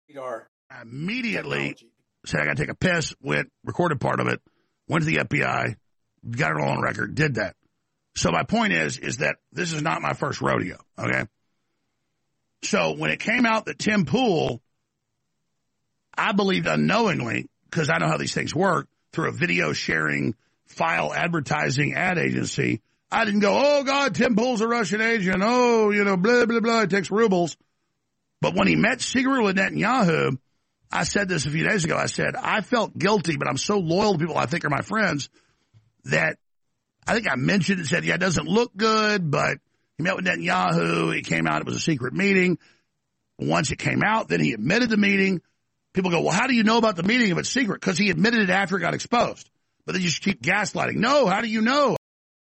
I immediately said I got to take a piss, went, recorded part of it, went to the FBI, got it all on record, did that. So my point is that this is not my first rodeo, okay? So when it came out that Tim Pool, I believed unknowingly, because I know how these things work, through a video sharing, file advertising ad agency, I didn't go, oh, God, Tim Pool's a Russian agent. Oh, blah, blah, blah, it takes rubles. But when he met secretly with Netanyahu, I said this a few days ago. I said, I felt guilty, but I'm so loyal to people I think are my friends that I think I mentioned and said, yeah, it doesn't look good, but he met with Netanyahu. It came out. It was a secret meeting. Once it came out, then he admitted the meeting. People go, well, how do you know about the meeting if it's secret? Because he admitted it after it got exposed. But then you just keep gaslighting. No, how do you know?